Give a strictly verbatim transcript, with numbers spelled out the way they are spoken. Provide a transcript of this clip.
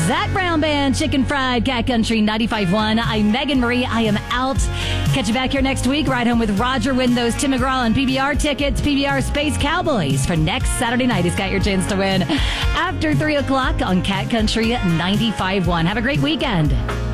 Zach Brown Band, Chicken Fried, Cat Country ninety-five point one. I'm Megan Marie. I am out. Catch you back here next week. Ride home with Roger. Win those Tim McGraw and P B R tickets. P B R Space Cowboys for next Saturday night. He's got your chance to win after three o'clock on Cat Country ninety-five point one. Have a great weekend.